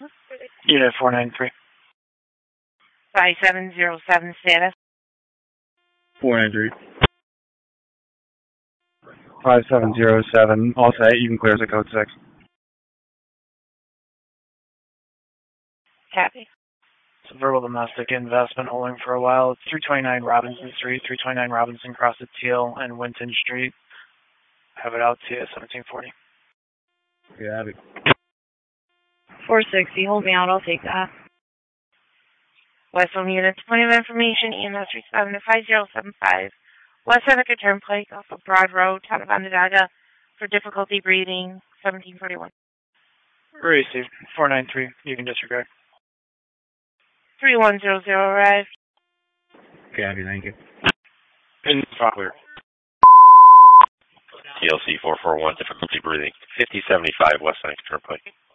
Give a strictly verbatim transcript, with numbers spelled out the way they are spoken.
Unit four nine three. five seven zero seven status. four nine three. five seven zero seven, all set, you can clear as a code six. Copy. It's a verbal domestic investment holding for a while. It's three twenty-nine Robinson Street, three twenty-nine Robinson Cross at Teal and Winton Street. Have it out to you, seventeen forty. Yeah, have it. four sixty, hold me out, I'll take that. Westland Units, point of information, E M S three seven five zero seven five. West Seneca Turnpike off of Broad Road, town of Onondaga, for difficulty breathing, seventeen forty-one. Received. four nine three, you can disregard. three one zero zero arrived. Okay, happy, thank you. Pin clear. T L C four four one, difficulty breathing, fifty seventy-five West Seneca Turnpike.